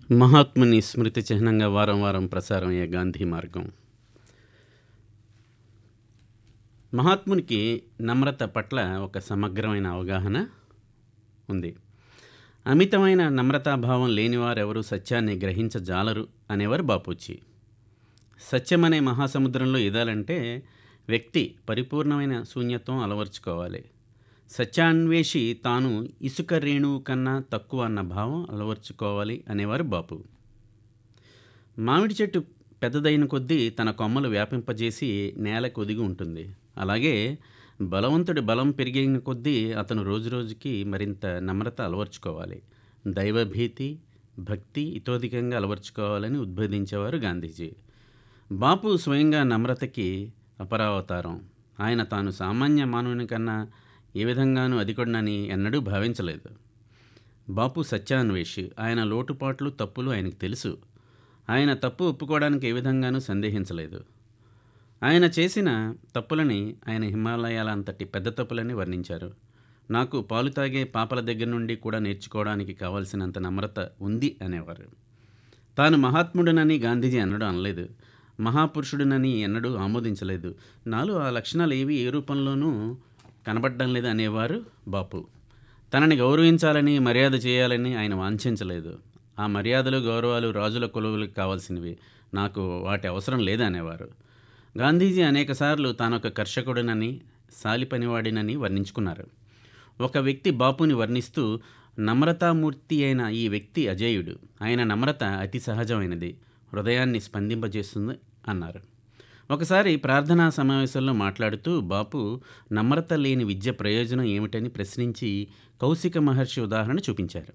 మహాత్ముని స్మృతి చిహ్నంగా వారం వారం ప్రసారం అయ్యే గాంధీ మార్గం. మహాత్మునికి నమ్రత పట్ల ఒక సమగ్రమైన అవగాహన ఉంది. అమితమైన నమ్రతాభావం లేనివారెవరూ సత్యాన్ని గ్రహించజాలరు అనేవారు బాపూజీ. సత్యమనే మహాసముద్రంలో ఈదాలంటే వ్యక్తి పరిపూర్ణమైన శూన్యత్వం అలవర్చుకోవాలి. సత్యాన్వేషి తాను ఇసుక రేణువు కన్నా తక్కువ అన్న భావం అలవర్చుకోవాలి అనేవారు బాపు. మామిడి చెట్టు పెద్దదైన కొద్దీ తన కొమ్మలు వ్యాపింపజేసి నేలకు ఒదిగి ఉంటుంది. అలాగే బలవంతుడి బలం పెరిగిన కొద్దీ అతను రోజురోజుకి మరింత నమ్రత అలవర్చుకోవాలి. దైవభీతి, భక్తి ఇతోధికంగా అలవర్చుకోవాలని ఉద్బోధించేవారు గాంధీజీ. బాపు స్వయంగా నమ్రతకి అపరావతారం. ఆయన తాను సామాన్య మానవుని కన్నా ఏ విధంగానూ అధికుడినని ఎన్నడూ భావించలేదు. బాపు సత్యాన్వేషి. ఆయన లోటుపాట్లు, తప్పులు ఆయనకు తెలుసు. ఆయన తప్పు ఒప్పుకోవడానికి ఏ విధంగానూ సందేహించలేదు. ఆయన చేసిన తప్పులని ఆయన హిమాలయాల అంతటి పెద్ద తప్పులని వర్ణించారు. నాకు పాలు తాగే పాపల దగ్గర నుండి కూడా నేర్చుకోవడానికి కావలసినంత నమ్రత ఉంది అనేవారు. తాను మహాత్ముడినని గాంధీజీ ఎన్నడూ అనలేదు. మహాపురుషుడినని ఎన్నడూ ఆమోదించలేదు. నాలో ఆ లక్షణాలు ఏవి ఏ రూపంలోనూ కనబడడం లేదు అనేవారు బాపు. తనని గౌరవించాలని, మర్యాద చేయాలని ఆయన వాంఛించలేదు. ఆ మర్యాదలు, గౌరవాలు రాజుల కొలువులకు కావాల్సినవి. నాకు వాటి అవసరం లేదనేవారు. గాంధీజీ అనేకసార్లు తానొక కర్షకుడినని, సాలి పనివాడినని వర్ణించుకున్నారు. ఒక వ్యక్తి బాపుని వర్ణిస్తూ, నమ్రతామూర్తి అయిన ఈ వ్యక్తి అజేయుడు. ఆయన నమ్రత అతి సహజమైనది, హృదయాన్ని స్పందింపజేస్తుంది అన్నారు. ఒకసారి ప్రార్థనా సమావేశంలో మాట్లాడుతూ బాపు నమ్రత లేని విద్య ప్రయోజనం ఏమిటని ప్రశ్నించి కౌశిక మహర్షి ఉదాహరణ చూపించారు.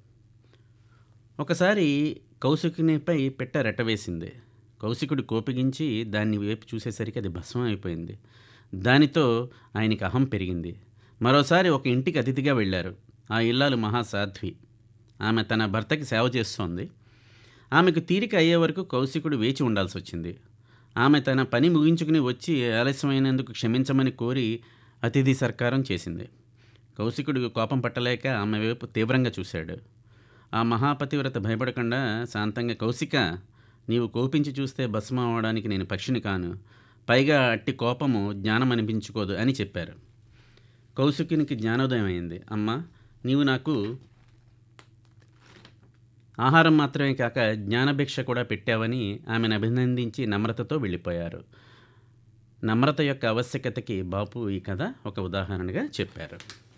ఒకసారి కౌశికునిపై పెట్ట రెట్టవేసింది. కౌశికుడు కోపగించి దాన్ని వైపు చూసేసరికి అది భస్మం అయిపోయింది. దానితో ఆయనకి అహం పెరిగింది. మరోసారి ఒక ఇంటికి అతిథిగా వెళ్ళారు. ఆ ఇల్లాలు మహాసాధ్వి. ఆమె తన భర్తకి సేవ చేస్తోంది. ఆమెకు తీరిక అయ్యే వరకు కౌశికుడు వేచి ఉండాల్సి వచ్చింది. ఆమె తన పని ముగించుకుని వచ్చి ఆలస్యమైనందుకు క్షమించమని కోరి అతిథి సత్కారం చేసింది. కౌశికుడు కోపం పట్టలేక ఆమె వైపు తీవ్రంగా చూశాడు. ఆ మహాపతివ్రత భయపడకుండా శాంతంగా, కౌశిక, నీవు కోపించి చూస్తే భస్మం అవడానికి నేను పక్షిని కాను. పైగా అట్టి కోపము జ్ఞానం అనిపించుకోదు అని చెప్పారు. కౌశికునికి జ్ఞానోదయం అయింది. అమ్మా, నీవు నాకు ఆహారం మాత్రమే కాక జ్ఞానభిక్ష కూడా పెట్టావని ఆమెను అభినందించి నమ్రతతో వెళ్ళిపోయారు. నమ్రత యొక్క ఆవశ్యకతకి బాపు ఈ కథ ఒక ఉదాహరణగా చెప్పారు.